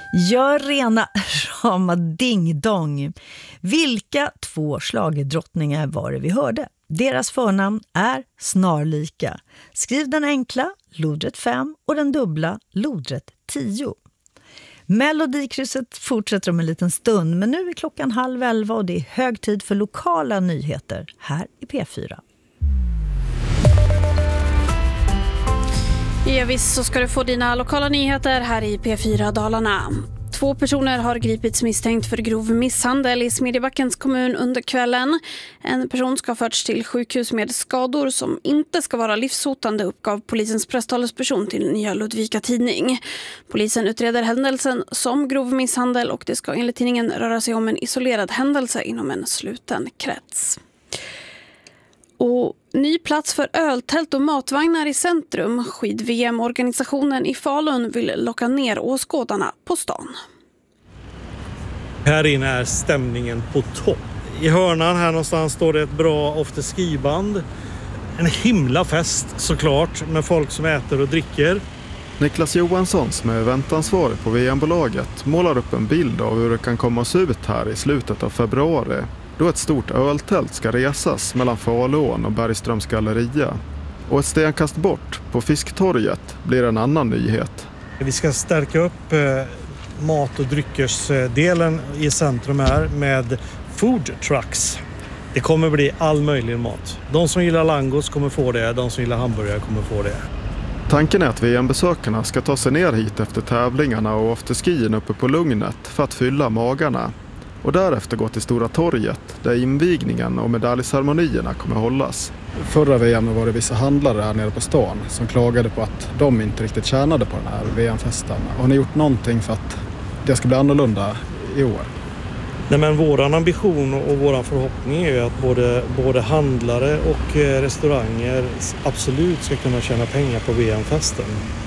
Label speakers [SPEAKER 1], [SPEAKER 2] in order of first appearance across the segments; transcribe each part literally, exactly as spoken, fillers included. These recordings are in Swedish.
[SPEAKER 1] Gör rena rama ding-dong. Vilka två schlagerdrottningar var det vi hörde? Deras förnamn är snarlika. Skriv den enkla, lodrätt fem, och den dubbla, lodrätt tio. Melodikrysset fortsätter om en liten stund, men nu är klockan halv elva och det är hög tid för lokala nyheter här i P fyra.
[SPEAKER 2] Ja, visst så ska du få dina lokala nyheter här i P fyra Dalarna. Två personer har gripits misstänkt för grov misshandel i Smedjebackens kommun under kvällen. En person ska ha förts till sjukhus med skador som inte ska vara livshotande, uppgav polisens presstalesperson till Nya Ludvika tidning. Polisen utreder händelsen som grov misshandel och det ska enligt tidningen röra sig om en isolerad händelse inom en sluten krets. Och ny plats för öltält och matvagnar i centrum. Skid-V M-organisationen i Falun vill locka ner åskådarna på stan.
[SPEAKER 3] Här inne är stämningen på topp. I hörnan här någonstans står det ett bra afterski-band. En himla fest såklart med folk som äter och dricker.
[SPEAKER 4] Niklas Johansson som är eventansvarig på V M-bolaget målar upp en bild av hur det kan komma att se ut här i slutet av februari. Då ett stort öltält ska resas mellan Faluån och Bergströms galleria. Och ett stenkast bort, på Fisktorget, blir en annan nyhet.
[SPEAKER 3] Vi ska stärka upp eh, mat- och dryckersdelen i centrum här med food trucks. Det kommer bli all möjlig mat. De som gillar langos kommer få det, de som gillar hamburgare kommer få det.
[SPEAKER 4] Tanken är att V M-besökarna ska ta sig ner hit efter tävlingarna och afterskien uppe på Lugnet för att fylla magarna. Och därefter gå till Stora torget där invigningen och medaljceremonierna kommer hållas.
[SPEAKER 5] Förra V M var det vissa handlare här nere på stan som klagade på att de inte riktigt tjänade på den här V M-festen. Har ni gjort någonting för att det ska bli annorlunda i år?
[SPEAKER 3] Nej, men våran ambition och våran förhoppning är ju att både, både handlare och restauranger absolut ska kunna tjäna pengar på V M-festen.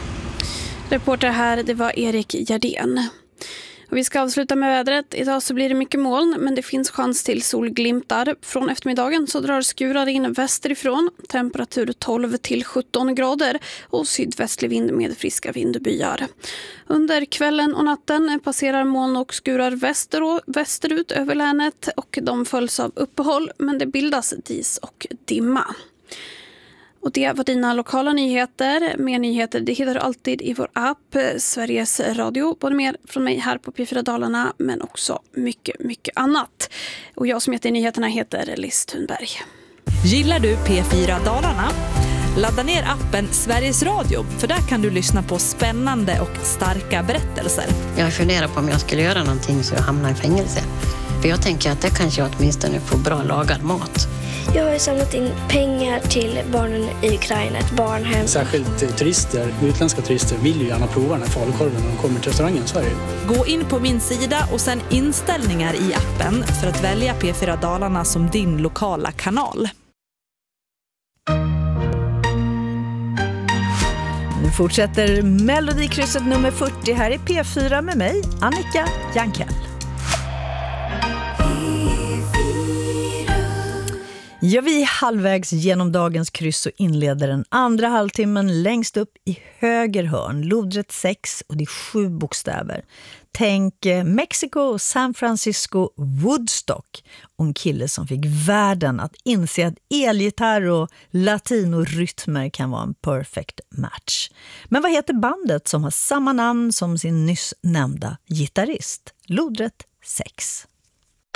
[SPEAKER 2] Reporter här, det var Erik Gerdén. Och vi ska avsluta med vädret. Idag så blir det mycket moln, men det finns chans till solglimtar. Från eftermiddagen så drar skurar in västerifrån. Temperatur tolv till sjutton grader och sydvästlig vind med friska vindbyar. Under kvällen och natten passerar moln och skurar väster och västerut över länet och de följs av uppehåll, men det bildas dis och dimma. Och det var dina lokala nyheter. Mer nyheter det hittar du alltid i vår app Sveriges Radio. Både mer från mig här på P fyra Dalarna men också mycket, mycket annat. Och jag som heter nyheterna heter Liz Thunberg.
[SPEAKER 6] Gillar du P fyra Dalarna? Ladda ner appen Sveriges Radio för där kan du lyssna på spännande och starka berättelser.
[SPEAKER 7] Jag funderar på om jag skulle göra någonting så jag hamnar i fängelse. För jag tänker att det kanske jag åtminstone får bra lagad mat.
[SPEAKER 8] Jag har samlat in pengar till barnen i Ukraina, ett barnhem.
[SPEAKER 9] Särskilt turister, utländska turister vill ju gärna prova den här falukorven när de kommer till restaurangen i Sverige.
[SPEAKER 6] Gå in på min sida och sen inställningar i appen för att välja P fyra Dalarna som din lokala kanal.
[SPEAKER 1] Nu fortsätter Melodikrysset nummer fyrtio här i P fyra med mig, Annika Jankell. Ja, vi är halvvägs genom dagens kryss och inleder den andra halvtimmen längst upp i höger hörn. Lodrätt sex och det är sju bokstäver. Tänk eh, Mexiko, San Francisco, Woodstock och en kille som fick världen att inse att elgitarr och latinorytmer kan vara en perfect match. Men vad heter bandet som har samma namn som sin nyss nämnda gitarrist? Lodrätt sex.